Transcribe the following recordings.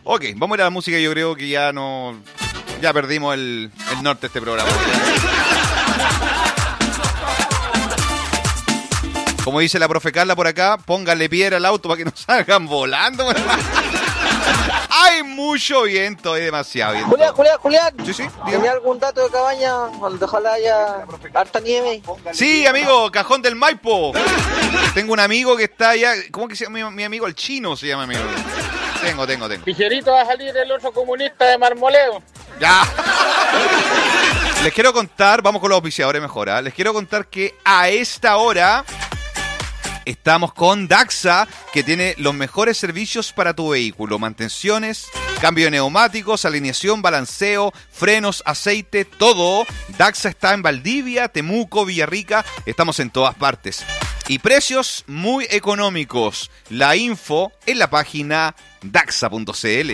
Ok, vamos a ir a la música. Yo creo que ya no... Ya perdimos el norte de este programa. Como dice la profe Carla por acá, pónganle piedra al auto para que no salgan volando. Hay mucho viento, hay demasiado viento. Julián. Sí, ¿Tenía algún dato de Cabaña donde ojalá haya harta nieve? Sí, amigo, Cajón del Maipo. Tengo un amigo que está allá. ¿Cómo que se llama mi amigo? El Chino se llama mi amigo. Tengo. Ligerito va a salir el oso comunista de Marmoleo. Ya. Les quiero contar, vamos con los auspiciadores mejor, ¿eh? Les quiero contar que a esta hora estamos con Daxa, que tiene los mejores servicios para tu vehículo. Mantenciones, cambio de neumáticos, alineación, balanceo, frenos, aceite, todo. Daxa está en Valdivia, Temuco, Villarrica. Estamos en todas partes. Y precios muy económicos. La info en la página daxa.cl.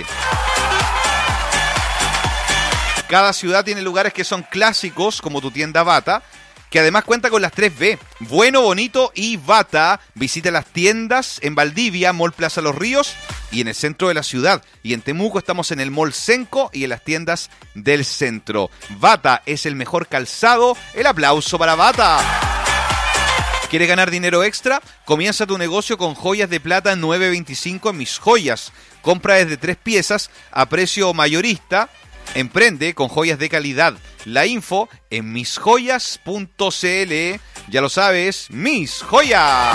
Cada ciudad tiene lugares que son clásicos, como tu tienda Bata, que además cuenta con las 3B, bueno, bonito y Bata. Visita las tiendas en Valdivia, Mall Plaza Los Ríos y en el centro de la ciudad. Y en Temuco estamos en el Mall Senco y en las tiendas del centro. Bata es el mejor calzado. El aplauso para Bata. ¿Quieres ganar dinero extra? Comienza tu negocio con joyas de plata 9.25 en Mis Joyas. Compra desde 3 piezas a precio mayorista. Emprende con joyas de calidad. La info en misjoyas.cl. Ya lo sabes, Mis Joyas.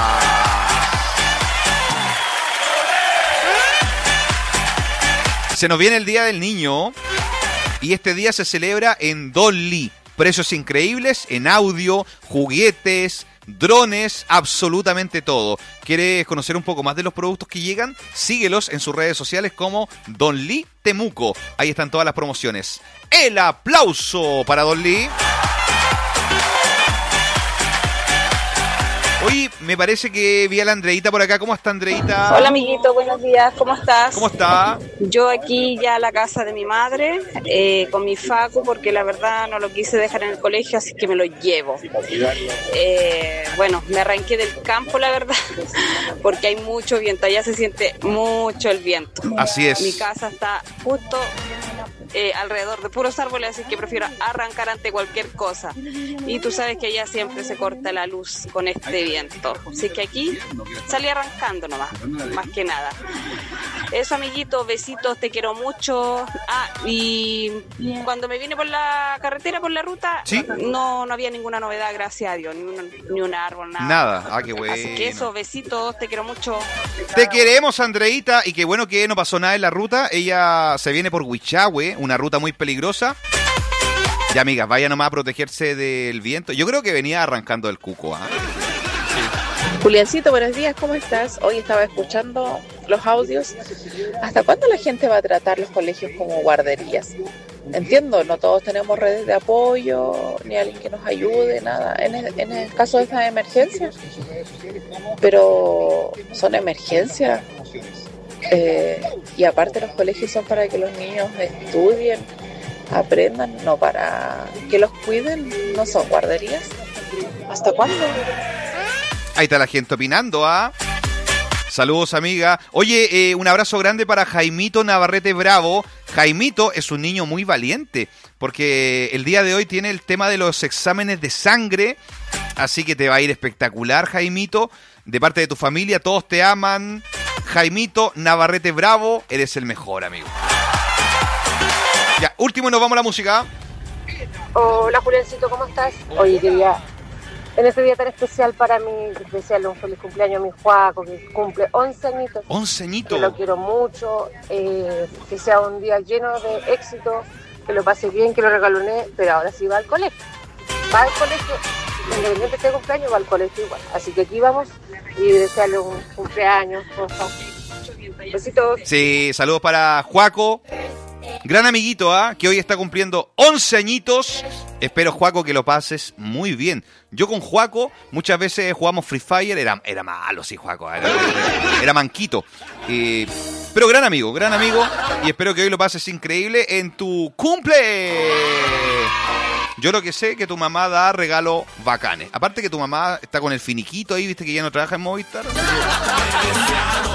Se nos viene el Día del Niño y este día se celebra en Dolly. Precios increíbles en audio, juguetes, drones, absolutamente todo. ¿Quieres conocer un poco más de los productos que llegan? Síguelos en sus redes sociales como Don Lee Temuco. Ahí están todas las promociones. El aplauso para Don Lee. Oye, me parece que vi a la Andreita por acá. ¿Cómo está, Andreita? Hola, amiguito, buenos días, ¿cómo estás? ¿Cómo está? Yo aquí ya a la casa de mi madre, con mi Facu, porque la verdad no lo quise dejar en el colegio, así que me lo llevo. Bueno, me arranqué del campo, la verdad, porque hay mucho viento, allá se siente mucho el viento. Así es. Mi casa está justo alrededor de puros árboles, así que prefiero arrancar ante cualquier cosa. Y tú sabes que allá siempre se corta la luz con este viento. Así que aquí salí arrancando nomás, más que nada. Eso, amiguito, besitos, te quiero mucho. Y cuando me vine por la carretera, por la ruta, ¿sí? No había ninguna novedad, gracias a Dios, ni un árbol, nada. Nada, qué bueno. Así que eso, besitos, te quiero mucho. Te queremos, Andreita, y qué bueno que no pasó nada en la ruta. Ella se viene por Huichahue, una ruta muy peligrosa. Ya, amigas, vaya nomás a protegerse del viento. Yo creo que venía arrancando el cuco, ¿eh? Juliancito, buenos días, ¿cómo estás? Hoy estaba escuchando los audios. ¿Hasta cuándo la gente va a tratar los colegios como guarderías? Entiendo, no todos tenemos redes de apoyo, ni alguien que nos ayude, nada, en el caso de estas emergencias. Pero son emergencias. Y aparte los colegios son para que los niños estudien, aprendan, no para que los cuiden, no son guarderías. ¿Hasta cuándo? Ahí está la gente opinando, ¿ah? Saludos, amiga. Oye, un abrazo grande para Jaimito Navarrete Bravo. Jaimito es un niño muy valiente, porque el día de hoy tiene el tema de los exámenes de sangre, así que te va a ir espectacular, Jaimito. De parte de tu familia, todos te aman. Jaimito Navarrete Bravo, eres el mejor, amigo. Ya, último, nos vamos a la música. Hola, Juliancito, ¿cómo estás? Oye, quería, en este día tan especial para mí, especial un feliz cumpleaños a mi Juaco, que cumple 11 añitos. 11 añitos. Que lo quiero mucho, que sea un día lleno de éxito, que lo pase bien, que lo regalone, pero ahora sí va al colegio. Va al colegio, independiente de cumpleaños, va al colegio igual. Así que aquí vamos y desearle un cumpleaños, por favor. Besitos. Sí, saludos para Juaco. Gran amiguito, que hoy está cumpliendo 11 añitos. Espero, Juaco, que lo pases muy bien. Yo con Juaco muchas veces jugamos Free Fire. Era malo, sí, Juaco. Era manquito. Pero gran amigo. Y espero que hoy lo pases increíble en tu cumple. Yo lo que sé que tu mamá da regalos bacanes. Aparte que tu mamá está con el finiquito ahí, viste que ya no trabaja en Movistar.